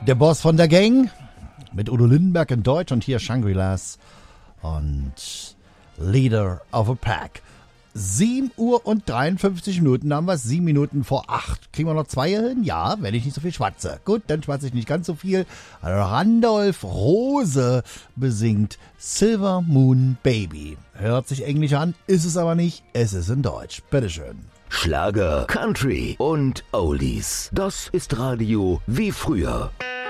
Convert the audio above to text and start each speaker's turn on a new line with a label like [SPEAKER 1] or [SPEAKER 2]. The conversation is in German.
[SPEAKER 1] Der Boss von der Gang mit Udo Lindenberg in Deutsch und hier Shangri-Las und Leader of a Pack. 7 Uhr und 53 Minuten haben wir es, 7 Minuten vor 8. Kriegen wir noch 2 hin? Ja, wenn ich nicht so viel schwatze. Gut, dann schwatze ich nicht ganz so viel. Randolph Rose besingt Silver Moon Baby. Hört sich englisch an, ist es aber nicht. Es ist in Deutsch. Bitteschön.
[SPEAKER 2] Schlager, Country und Oldies. Das ist Radio wie früher.